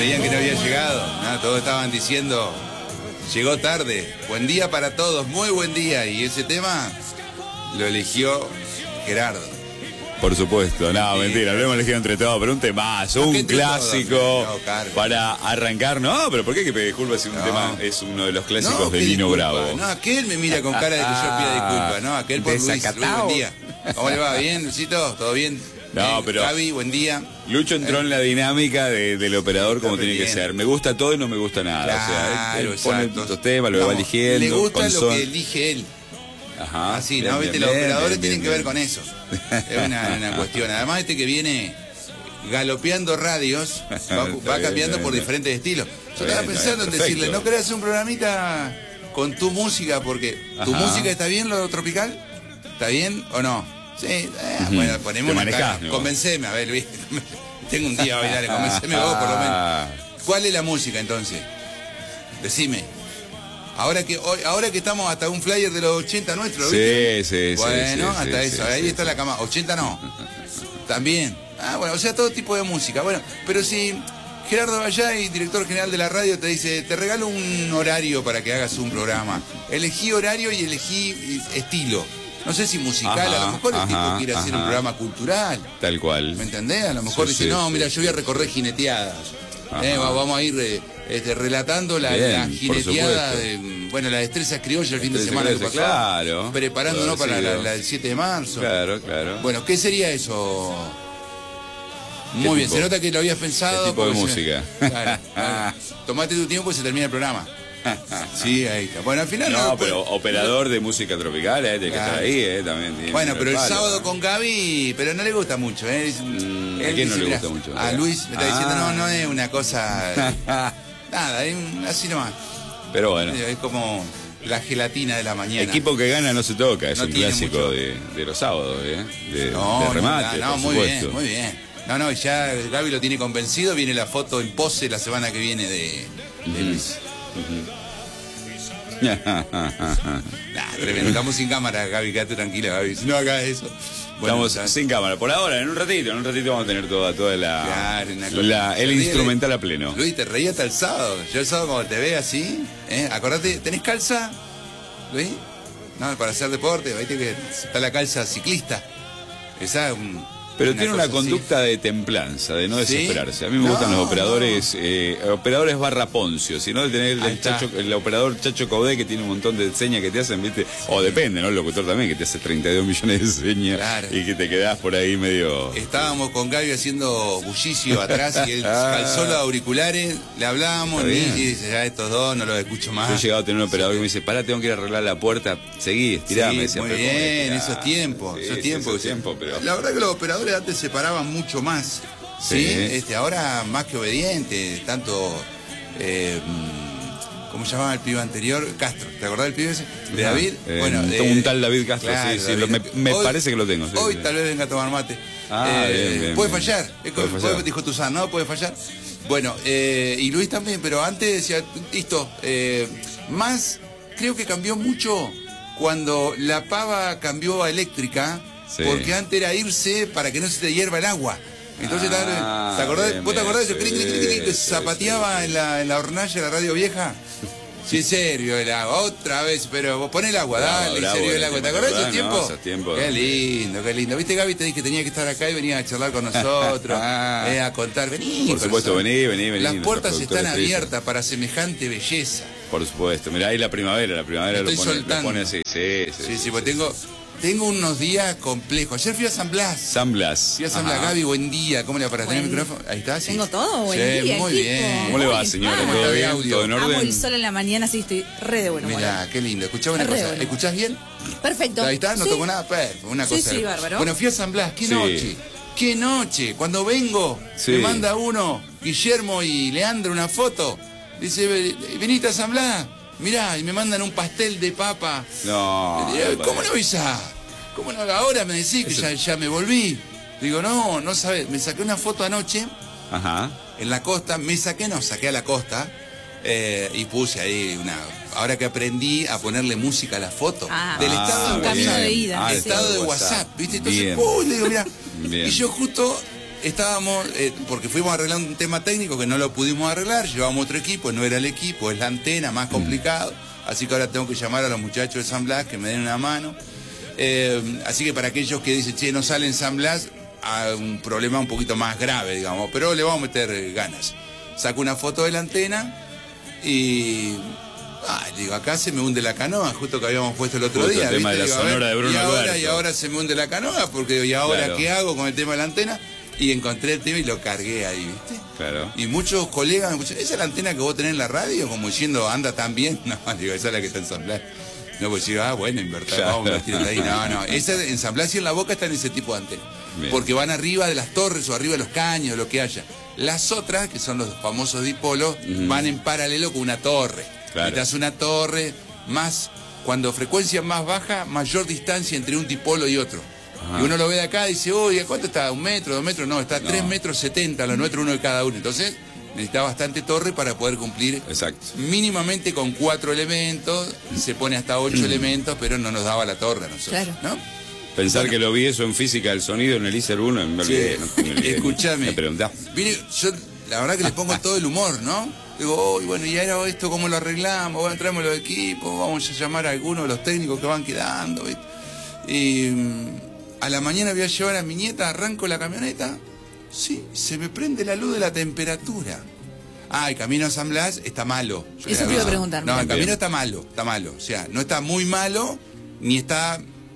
creían que no había llegado. No, todos estaban diciendo, llegó tarde. Buen día para todos, muy buen día. Y ese tema lo eligió Gerardo. Por supuesto, no, mentira, lo hemos elegido entre todos, pero un temazo, un clásico para arrancar. No, pero ¿por qué hay que pedir disculpas si un tema es uno de los clásicos de Nino Bravo? No, aquel me mira con cara de que yo pida disculpas, ¿no? Aquel por Luis, buen día. ¿Cómo le va? ¿Bien, Luisito? ¿Todo bien? No, pero Gaby, buen día. Lucho entró en la dinámica del operador como tiene que ser. Me gusta todo y no me gusta nada. Claro, o sea, él pone estos temas, lo va eligiendo. Le gusta lo que elige él. Ajá. Así, ¿no? Viste, los operadores tienen que ver con eso. Es una cuestión. Además, este que viene galopeando radios va cambiando por diferentes estilos. Yo estaba pensando en decirle, ¿no querés hacer un programita con tu música? Porque tu música está bien, lo tropical. ¿Está bien o no? Sí, bueno, ponemos una cara. Convenceme, a ver, Luis. Tengo un día, dale, convenceme vos por lo menos. ¿Cuál es la música entonces? Decime. Ahora que estamos hasta un flyer de los 80 nuestros, ¿viste? Sí. Bueno, hasta eso, ahí está la cama. 80 no. También. Bueno, o sea, todo tipo de música. Bueno, pero si Gerardo Vallay, director general de la radio, te dice, te regalo un horario para que hagas un programa. Elegí horario y elegí estilo. No sé si musical, a lo mejor el tipo quiere hacer un programa cultural. Tal cual. ¿Me entendés? A lo mejor dice, no, mira, yo voy a recorrer jineteadas. Vamos a ir relatando la jineteada de, la destreza criolla el fin de semana que pasó. Claro. Preparándonos para la del 7 de marzo. Claro. Bueno, ¿qué sería eso? Muy bien, se nota que lo habías pensado. ¿Qué tipo de música? Claro. Tomate tu tiempo y se termina el programa. Sí, ahí está. Bueno, al final no, pero operador de música tropical, tiene que estar ahí, también. Bueno, pero el sábado con Gaby, pero no le gusta mucho, ¿A quién no le gusta mucho? A Luis me está diciendo, no es una cosa. Nada, es así nomás. Pero bueno. Es como la gelatina de la mañana. Equipo que gana no se toca, es un clásico de los sábados, de remate. No, muy bien. No, ya Gaby lo tiene convencido, viene la foto en pose la semana que viene de Luis. Tremendo. Estamos sin cámara, Gaby, quédate tranquila, Gaby. Si no hagas eso. Bueno, estamos sin cámara. Por ahora, en un ratito vamos a tener toda el instrumental a pleno. Luis, te reí hasta el sábado. Yo el sábado cuando te ve así, acordate, ¿tenés calza, Luis? No, para hacer deporte, viste que está la calza ciclista. Esa es pero tiene una conducta de templanza, de no desesperarse. A mí me gustan los operadores, operadores barra Poncio, sino de tener el operador Chacho Caudé, que tiene un montón de señas que te hacen, ¿viste? O depende, ¿no? El locutor también, que te hace 32 millones de señas y que te quedás por ahí medio... Estábamos con Gaby haciendo bullicio atrás y él calzó los auriculares, le hablábamos y dice, ya estos dos no los escucho más. Yo he llegado a tener un operador que me dice, pará, tengo que ir a arreglar la puerta, seguí, estirá, me decía. Muy bien, esos tiempos, pero... La verdad que los operadores antes se paraban mucho más, ¿sí? Ahora más que obediente, tanto, ¿cómo llamaba el pibe anterior? Castro, ¿te acordás del pibe ese? De David. Un tal David Castro, claro, sí, me parece que lo tengo. Hoy tal vez venga a tomar mate. Bien, puede fallar, dijo Tuzán, ¿no? Puede fallar. Bueno, y Luis también, pero antes decía, listo, más, creo que cambió mucho cuando la pava cambió a eléctrica. Porque antes era irse para que no se te hierva el agua. Entonces, ¿te acordás? ¿Vos te acordás de eso? Que zapateaba en la hornalla de la radio vieja? Sí, en serio, el agua. Otra vez, pero vos pon el agua, dale, en serio el agua. ¿Te acordás de esos tiempos? Qué lindo. ¿Viste, Gaby? Te dije que tenía que estar acá y venía a charlar con nosotros, a contar. Vení. Por supuesto, vení. Las puertas están abiertas para semejante belleza. Por supuesto. Mirá, ahí la primavera lo pone así. Sí, pues tengo unos días complejos. Ayer fui a San Blas. Fui a San Blas. Gaby, buen día. ¿Cómo le va para tener el micrófono? Ahí está, sí. Tengo todo, buen día. Muy bien. ¿Cómo le va, señora? ¿Todo bien? ¿Todo en orden? Amo el sol en la mañana, sí, estoy re de buen humor. Mirá, qué lindo. Escuchame una cosa. ¿Escuchás bien? Perfecto. Ahí está, no tocó nada. Perfecto, una cosa. Sí, bárbaro. Bueno, fui a San Blas. Qué noche. Cuando vengo, me manda uno, Guillermo y Leandro, una foto. Dice, venite a San Blas. Mirá, y me mandan un pastel de papa. No. ¿Cómo no avisás? ¿Cómo no? Ahora me decís que ya me volví. Digo, no sabés. Me saqué una foto anoche. En la costa. Saqué a la costa. Y puse ahí ahora que aprendí a ponerle música a la foto. Del estado de WhatsApp. Camino de ida. Estado de WhatsApp, ¿viste? Entonces, le digo, mirá. Y yo justo estábamos, porque fuimos a arreglar un tema técnico que no lo pudimos arreglar, llevamos otro equipo, no era el equipo, es la antena, más complicado, así que ahora tengo que llamar a los muchachos de San Blas que me den una mano. Así que para aquellos que dicen, che, no sale en San Blas, a un problema un poquito más grave, digamos, pero le vamos a meter ganas. Saco una foto de la antena y... digo, acá se me hunde la canoa, justo que habíamos puesto el otro día. El tema de la sonora de Bruno Alberto. Y ahora se me hunde la canoa, porque ¿y ahora claro. qué hago con el tema de la antena? Y encontré el tema y lo cargué ahí, ¿viste? Claro. Y muchos colegas me escuchan, ¿esa es la antena que vos tenés en la radio? Como diciendo, anda tan bien. No, digo, esa es la que está en San Blas. No, pues digo, bueno, invertir, vamos a invertir ahí. No, esa en San Blas y en La Boca están ese tipo de antenas. Bien. Porque van arriba de las torres o arriba de los caños, lo que haya. Las otras, que son los famosos dipolos, van en paralelo con una torre. Claro. Necesitas una torre, más, cuando frecuencia más baja, mayor distancia entre un dipolo y otro. Ajá. Y uno lo ve de acá y dice, oye, ¿cuánto está? ¿1 metro, 2 metros? No, está 3,70 metros, los nuestros, uno de cada uno. Entonces, necesita bastante torre para poder cumplir. Exacto. Mínimamente con 4 elementos, se pone hasta 8 elementos, pero no nos daba la torre a nosotros. Claro. ¿No? Pensar que lo vi eso en física del sonido en el ISER 1, me olvidé. Sí. No, Escúchame. Me preguntás. Mire, yo la verdad que le pongo todo el humor, ¿no? Digo, bueno, y ahora esto, ¿cómo lo arreglamos? Bueno, traemos los equipos, vamos a llamar a algunos de los técnicos que van quedando, ¿viste? Y a la mañana voy a llevar a mi nieta, arranco la camioneta, sí, se me prende la luz de la temperatura. El camino a San Blas está malo. Eso te iba a preguntar. No, el camino está malo. O sea, no está muy malo, ni está...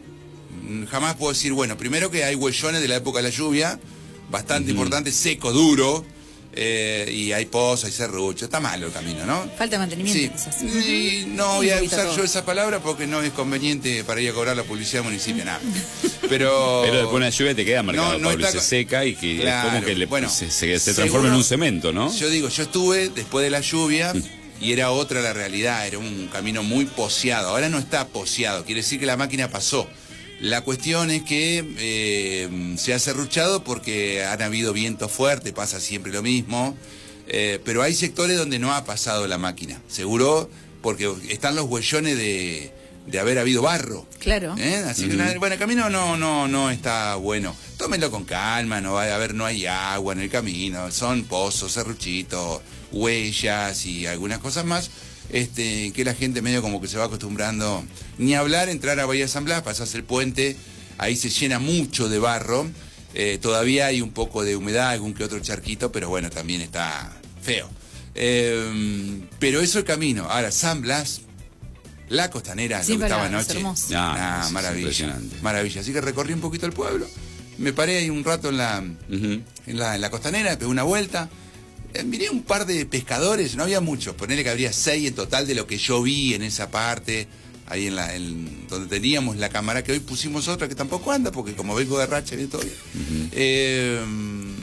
Jamás puedo decir, bueno, primero que hay huellones de la época de la lluvia, bastante importante, seco, duro, y hay pozos, hay serrucho, está malo el camino, ¿no? Falta mantenimiento, sí. quizás. Y no voy a usar yo esa palabra porque no es conveniente para ir a cobrar la publicidad del municipio, nada. Pero después de una lluvia te queda marcado, Pablo, está... se seca y que claro, es como que se transforma en un cemento, ¿no? Yo digo, yo estuve después de la lluvia y era otra la realidad, era un camino muy poseado, ahora no está poseado, quiere decir que la máquina pasó. La cuestión es que se ha serruchado porque han habido vientos fuertes, pasa siempre lo mismo, pero hay sectores donde no ha pasado la máquina, seguro, porque están los huellones de haber habido barro. Claro. Así que, bueno, el camino no está bueno. Tómenlo con calma, no hay agua en el camino, son pozos, serruchitos, huellas y algunas cosas más. Que la gente medio como que se va acostumbrando, ni hablar, entrar a Bahía San Blas, pasás el puente, ahí se llena mucho de barro, todavía hay un poco de humedad, algún que otro charquito, pero bueno, también está feo. Pero eso es el camino. Ahora, San Blas, la costanera, lo que estaba anoche, maravilla, maravilla. Así que recorrí un poquito el pueblo, me paré ahí un rato en la costanera, pegué una vuelta. Miré un par de pescadores, no había muchos, ponele que habría 6 en total de lo que yo vi en esa parte, ahí donde teníamos la cámara, que hoy pusimos otra que tampoco anda, porque como vengo de racha, viene todo bien.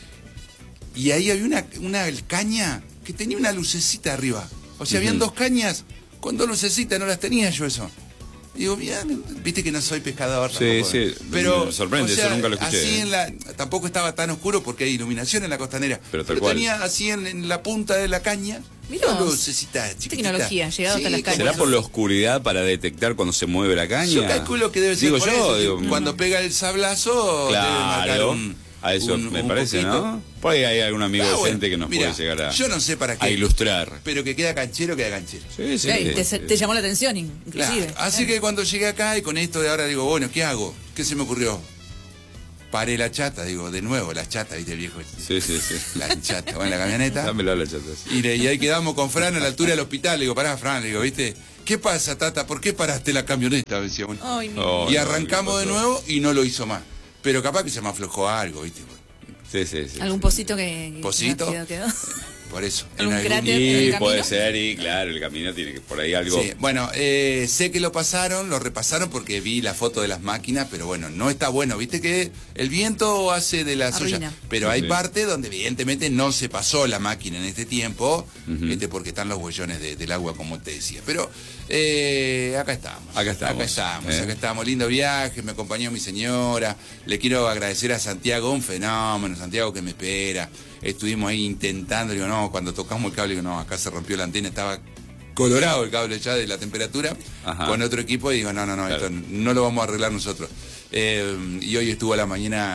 Y ahí había una caña que tenía una lucecita arriba. O sea, habían 2 cañas con 2 lucecitas, no las tenía yo eso. Digo, mira, viste que no soy pescador tampoco. Sí, pero me sorprende, eso nunca lo escuché. Así tampoco estaba tan oscuro porque hay iluminación en la costanera. Pero tenía así en la punta de la caña, mirá, lucecita chiquitita. Tecnología, llegado hasta las cañas. ¿Será por la oscuridad para detectar cuando se mueve la caña? Yo calculo que debe ser por eso, cuando pega el sablazo, claro, debe marcar a eso me parece, poquito. ¿No? Por ahí hay algún amigo docente que nos puede llegar yo no sé para qué, a ilustrar. Pero que queda canchero, queda canchero. Sí. Te llamó la atención, inclusive. Claro. Así que cuando llegué acá y con esto de ahora digo, bueno, ¿qué hago? ¿Qué se me ocurrió? Paré la chata, digo, de nuevo, la chata, ¿viste el viejo? Sí. La chata, bueno, la camioneta. Dámelo a la chata. Y ahí quedamos con Fran a la altura del hospital. Le digo, pará, Fran, le digo, ¿viste? ¿Qué pasa, Tata? ¿Por qué paraste la camioneta? Decía uno. Y arrancamos de nuevo y no lo hizo más. Pero capaz que se me aflojó algo, ¿viste? Sí. ¿Algún pocito que ¿Pocito? quedó? Por eso. ¿Algún cráter en el camino? Puede ser, y claro, el camino tiene que por ahí algo. Sí, bueno, sé que lo repasaron porque vi la foto de las máquinas, pero bueno, no está bueno. Viste que el viento hace de la suya. Pero hay parte donde evidentemente no se pasó la máquina en este tiempo, porque están los huellones del agua, como te decía. Pero acá estamos. Lindo viaje, me acompañó mi señora. Le quiero agradecer a Santiago, un fenómeno, Santiago que me espera. Estuvimos ahí intentando, digo, no, cuando tocamos el cable, digo, no, acá se rompió la antena, estaba colorado el cable ya de la temperatura. Con otro equipo, y digo, no, esto no lo vamos a arreglar nosotros. Y hoy estuvo a la mañana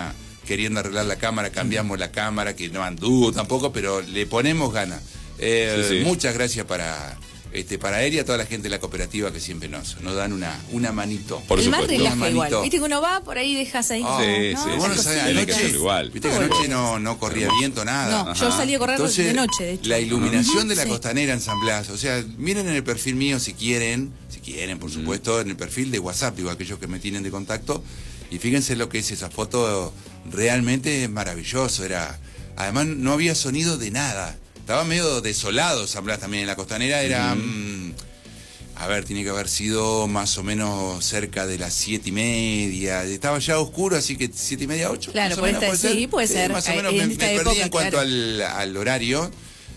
queriendo arreglar la cámara, cambiamos la cámara, que no anduvo tampoco, pero le ponemos ganas. Muchas gracias para él y a toda la gente de la cooperativa que siempre nos dan una manito. Por el más supuesto. relaja igual. Viste que uno va, por ahí dejas ahí. Bueno, anoche, viste que anoche no corría viento, nada. No, yo salí a correr de noche, de hecho. La iluminación de la costanera en San Blas, o sea, miren en el perfil mío si quieren, por supuesto, en el perfil de WhatsApp, digo, aquellos que me tienen de contacto, y fíjense lo que es esa foto, realmente es maravilloso, además no había sonido de nada. Estaba medio desolado San Blas también en la costanera, tiene que haber sido más o menos cerca de las 7:30, estaba ya oscuro, así que 7:30, 8. Claro, puede ser. Más o menos me perdí en cuanto al horario.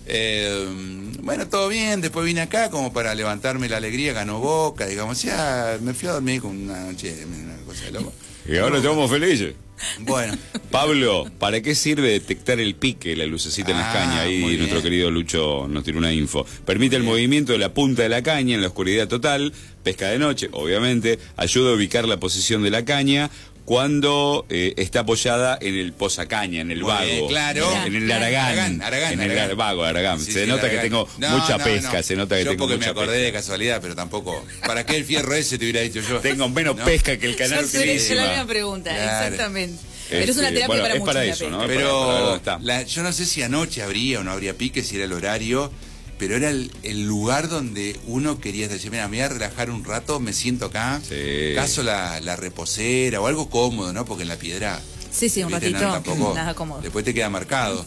Bueno, todo bien, después vine acá como para levantarme la alegría, ganó Boca, digamos, me fui a dormir con una noche, una cosa de loco. Y ahora estamos felices. Bueno. Pablo, ¿para qué sirve detectar el pique, la lucecita en las cañas? Ahí nuestro querido Lucho nos tiró una info. Permite el movimiento de la punta de la caña en la oscuridad total, pesca de noche, obviamente, ayuda a ubicar la posición de la caña cuando está apoyada en el posacaña, en el vago, claro, en el Aragán, en el vago Aragán. Sí, se nota que tengo mucha pesca, se nota que tengo mucha pesca. Yo porque me acordé de casualidad, pero tampoco, ¿para qué el fierro ese te hubiera dicho yo? Tengo menos pesca que el canal utiliza. Yo la misma pregunta, exactamente. Pero es una terapia bueno, para es muchos. para eso, ¿no? Pero yo no sé si anoche habría o no habría pique, si era el horario, pero era el lugar donde uno quería decir, mira, me voy a relajar un rato, me siento acá, caso la reposera o algo cómodo, ¿no? Porque en la piedra... Sí, un ratito, tampoco, nada cómodo. Después te queda marcado.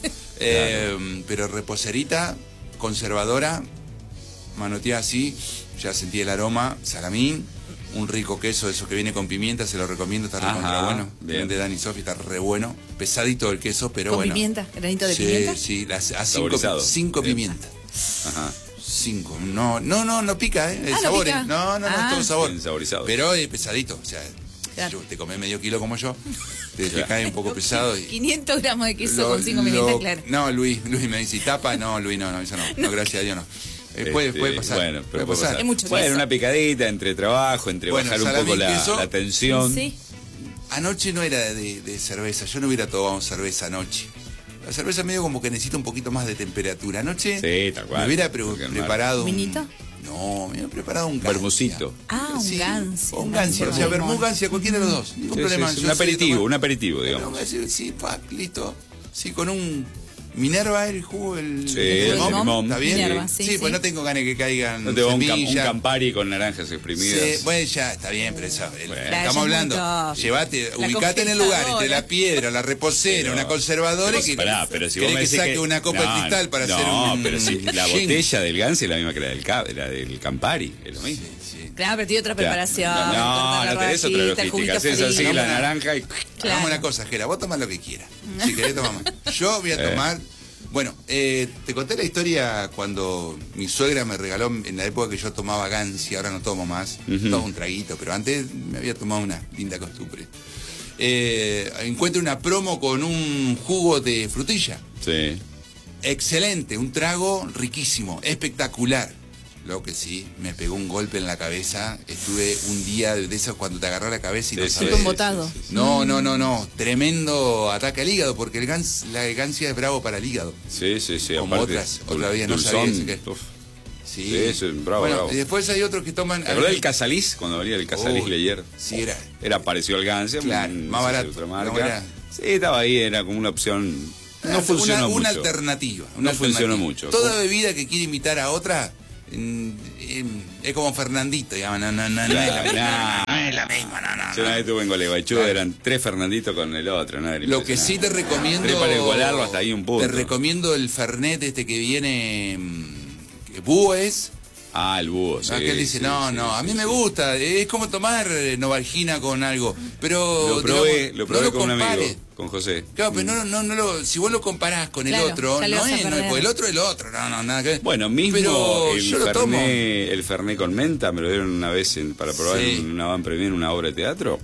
Pero reposerita, conservadora, manoteada así, ya sentí el aroma, salamín, un rico queso, eso que viene con pimienta, se lo recomiendo, está recontra bueno. De Dani Sofi, está re bueno. Pesadito el queso, pero ¿Con bueno. pimienta? ¿Granito de pimienta? Sí, a 5 pimientas. Ajá. 5. No pica, el sabor, pica. Es todo sabor. Saborizado. Pero es pesadito, o sea, si te comés medio kilo como yo, te cae un poco pesado. 500 gramos de queso con 5 pimientas, claro. No, Luis me dice, tapa, no, Luis, no, eso no, gracias a Dios no. Puede pasar. Bueno, pero puede pasar. Es mucho bueno, queso. una picadita entre trabajo, entre bajar un poco la tensión. Sí. Anoche no era de cerveza, yo no hubiera tomado cerveza anoche. La cerveza medio como que necesita un poquito más de temperatura. Anoche tal cual. me hubiera preparado ¿Un vinito? No, me hubiera preparado un gancia. Vermucito. Un gancia. Un gancia, o sea, vermú, gancia, cualquiera de los dos. Ningún problema. Un aperitivo, digamos. Sí, listo. Sí, con un Minerva el jugo, el limón. ¿Está bien? Minerva, pues no tengo ganas que caigan no tengo un Campari con naranjas exprimidas. Bueno, ya está bien, pero eso, Bueno, estamos hablando. Ubicate en el lugar, entre la piedra, la reposera, una conservadora pero si vos me que saque una copa de cristal para hacer un... pero si la botella del Gansi es la misma que la del Campari, es lo mismo. Claro, pero tiene otra preparación. No tenés otra logística. Haces así la naranja y... Hagamos una cosa, Jera, vos tomás lo que quieras. Si querés, tomá más. Yo voy a tomar... Bueno, te conté la historia cuando mi suegra me regaló, en la época que yo tomaba Gancia, ahora no tomo más, tomo un traguito, pero antes me había tomado una linda costumbre. Encuentro una promo con un jugo de frutilla. Sí. Excelente, un trago riquísimo, espectacular. Lo que sí, me pegó un golpe en la cabeza. Estuve un día de esos cuando te agarró la cabeza y no sabes. Embotado. No. Tremendo ataque al hígado, porque la gancia es bravo para el hígado. Sí. Como aparte, otra vez no sabía que... Sí, bravo, bueno, bravo. Y después hay otros que toman... ¿Te acordás del Casaliz? Cuando venía el Casaliz Leyer. Sí, era parecido al Gancia. Claro, más barato. Otra marca. Sí, estaba ahí, era como una opción... No funcionó mucho. Una alternativa. Funcionó mucho. Toda bebida que quiere imitar a otra... es como Fernandito, digamos, no es la misma, no. Yo una vez tuve en Gualeguaychú, eran 3 Fernanditos con el otro, ¿no? Lo que sí te recomiendo... 3 para igualarlo hasta ahí un punto. Te recomiendo el Fernet que viene... Búho es... El búho, sí. Aquel dice, a mí me gusta, es como tomar Novalgina con algo, pero... Lo probé con un amigo, con José. Claro, pero si vos lo comparás con el otro, no es, porque el otro es el otro, nada que ver. Bueno, mismo pero el Fernet con menta, me lo dieron una vez para probar en una van premier, una obra de teatro.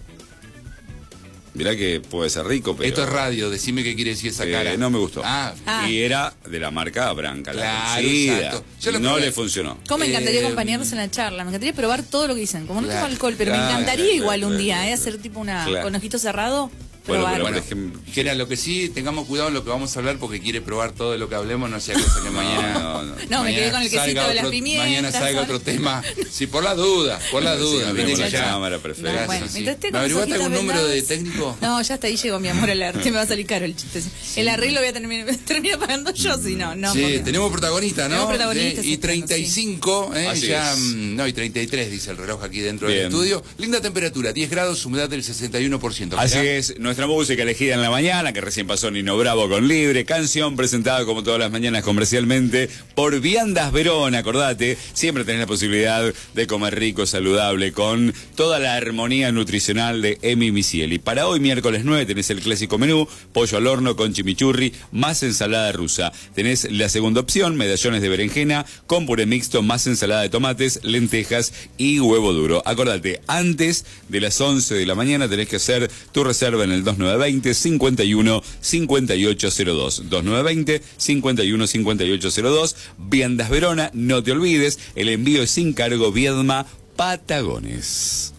Mirá que puede ser rico, pero... Esto es radio, decime qué quiere decir esa cara. No me gustó. Y era de la marca Branca, claro, exacto. No le funcionó. ¿Cómo me encantaría acompañarlos en la charla? Me encantaría probar todo lo que dicen. Como no tomo alcohol, pero me encantaría igual un día hacer tipo con ojito cerrado. Bueno, probar. pero por ejemplo, que era lo que sí, tengamos cuidado en lo que vamos a hablar porque quiere probar todo lo que hablemos, no sea cosa que mañana... No, me quedé con el quesito de las pimientas. Mañana salga otro tema. Sí, por la duda, viste que ya... cámara perfecta. No, bueno, Sí. mientras esté ¿Me con averiguaste los algún ojitos número de vendados. técnico? No, ya hasta ahí llegó mi amor al arte, me va a salir caro el chiste. El arreglo voy a terminar pagando yo, si no. Sí, porque- tenemos protagonista, ¿no? Tenemos protagonistas, Y sí, 35, Así ya, es. no, y 33 dice el reloj aquí dentro Bien. del estudio. Linda temperatura, 10 grados, humedad del 61%. Así Mirá. es, nuestra música elegida en la mañana, que recién pasó Nino Bravo con Libre, canción presentada como todas las mañanas comercialmente por Viandas Verona, acordate, siempre tenés la posibilidad de comer rico, saludable, con toda la armonía nutricional de Emi Misieli. Para hoy, miércoles 9, tenés el clásico menú, pollo al horno con chimichurri, más ensalada rusa. Tenés la segunda opción, medallones de berenjena, con puré mixto, más ensalada de tomates, lentejas y huevo duro. Acordate, antes de las 11 de la mañana tenés que hacer tu reserva en el 2920 51 5802. 2920 51 5802. Viandas Verona, no te olvides, el envío es sin cargo. Viedma Patagones.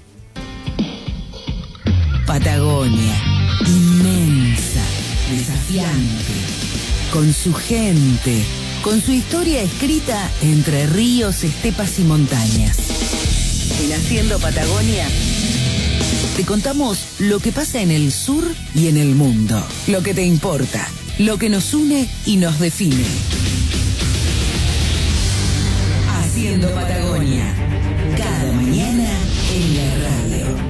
Patagonia, inmensa, desafiante, con su gente, con su historia escrita entre ríos, estepas y montañas. En Haciendo Patagonia, te contamos lo que pasa en el sur y en el mundo, lo que te importa, lo que nos une y nos define. Haciendo Patagonia, cada mañana en la radio.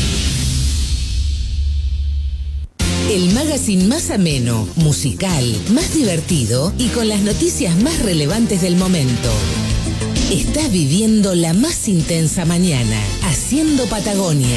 El magazine más ameno, musical, más divertido y con las noticias más relevantes del momento. Estás viviendo la más intensa mañana, Haciendo Patagonia.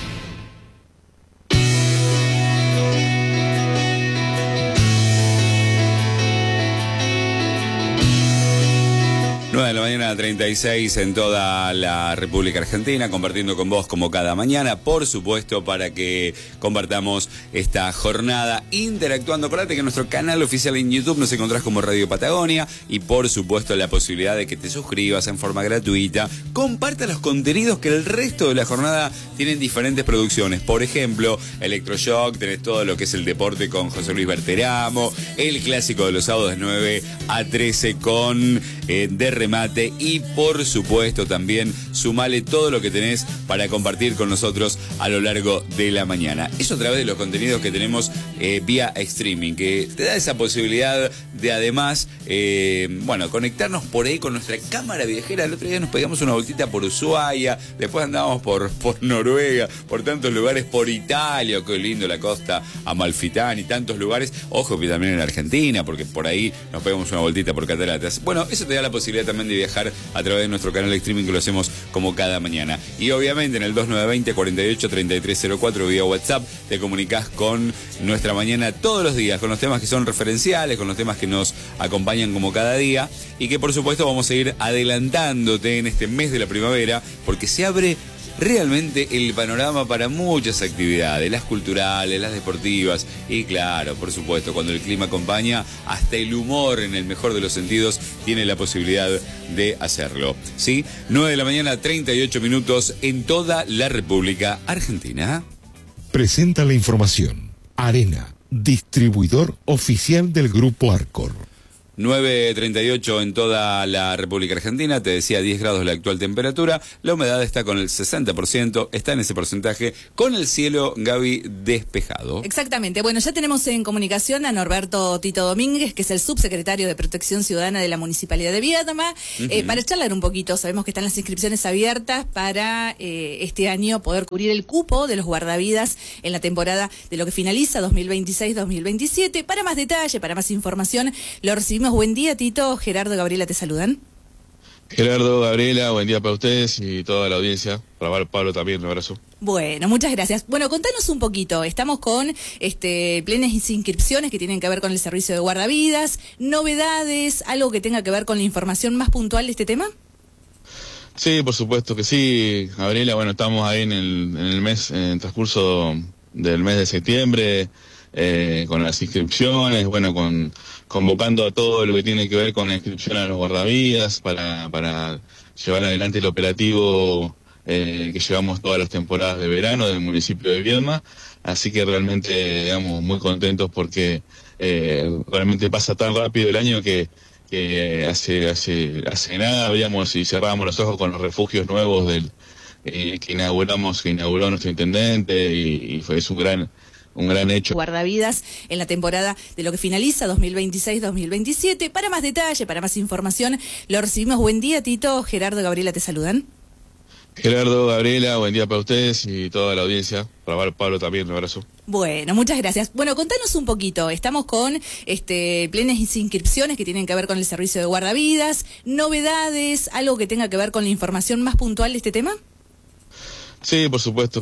De la mañana 36 en toda la República Argentina, compartiendo con vos como cada mañana, por supuesto, para que compartamos esta jornada interactuando. Acordate que en nuestro canal oficial en YouTube nos encontrás como Radio Patagonia y por supuesto la posibilidad de que te suscribas en forma gratuita, comparta los contenidos que el resto de la jornada tienen diferentes producciones. Por ejemplo, Electroshock, tenés todo lo que es el deporte con José Luis Berteramo, el clásico de los sábados de 9 a 13 con de remate y por supuesto también sumale todo lo que tenés para compartir con nosotros a lo largo de la mañana. Eso a través de los contenidos que tenemos vía streaming, que te da esa posibilidad de además, conectarnos por ahí con nuestra cámara viajera. El otro día nos pegamos una voltita por Ushuaia, después andábamos por Noruega, por tantos lugares, por Italia, qué lindo la costa Amalfitán y tantos lugares. Ojo que también en Argentina, porque por ahí nos pegamos una voltita por Cataratas. Bueno, eso te da la posibilidad también de viajar a través de nuestro canal de streaming, que lo hacemos como cada mañana. Y obviamente en el 2920 48 3304 vía WhatsApp te comunicás con nuestra mañana todos los días, con los temas que son referenciales, con los temas que nos acompañan como cada día y que por supuesto vamos a ir adelantándote en este mes de la primavera, porque se abre realmente el panorama para muchas actividades, las culturales, las deportivas y claro, por supuesto, cuando el clima acompaña, hasta el humor en el mejor de los sentidos tiene la posibilidad de hacerlo. ¿Sí? 9 de la mañana, 38 minutos en toda la República Argentina. Presenta la información. Arena, distribuidor oficial del Grupo Arcor. 9:38 en toda la República Argentina, te decía 10 grados la actual temperatura, la humedad está con el 60%, está en ese porcentaje, con el cielo, Gaby, despejado. Exactamente. Bueno, ya tenemos en comunicación a Norberto Tito Domínguez, que es el subsecretario de Protección Ciudadana de la Municipalidad de Viedma, para charlar un poquito. Sabemos que están las inscripciones abiertas para este año poder cubrir el cupo de los guardavidas en la temporada de lo que finaliza 2026-2027. Para más detalle, para más información, lo recibimos. Buen día, Tito. Gerardo y Gabriela te saludan. Gerardo, Gabriela, buen día para ustedes y toda la audiencia. Para Pablo también, un abrazo. Bueno, muchas gracias. Bueno, contanos un poquito. Estamos con plenas inscripciones que tienen que ver con el servicio de guardavidas, novedades, algo que tenga que ver con la información más puntual de este tema. Sí, por supuesto que sí, Gabriela. Bueno, estamos ahí en el mes, en el transcurso del mes de septiembre, con las inscripciones, bueno, convocando a todo lo que tiene que ver con la inscripción a los guardavidas para llevar adelante el operativo que llevamos todas las temporadas de verano del municipio de Viedma, así que realmente, digamos, muy contentos porque realmente pasa tan rápido el año que hace nada veíamos y cerrábamos los ojos con los refugios nuevos que inauguró nuestro intendente y es un gran hecho. Guardavidas en la temporada de lo que finaliza 2026-2027. Para más detalle, para más información, lo recibimos. Buen día, Tito. Gerardo, Gabriela, te saludan. Gerardo, Gabriela, buen día para ustedes y toda la audiencia. Para Pablo también, un abrazo. Bueno, muchas gracias. Bueno, contanos un poquito. Estamos con plenas inscripciones que tienen que ver con el servicio de guardavidas, novedades, algo que tenga que ver con la información más puntual de este tema. Sí, por supuesto.